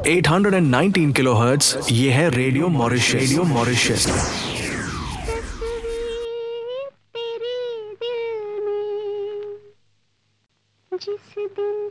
819 kilohertz, ये है radio Mauritius. तस्वीर तेरे दिल में जिस दिन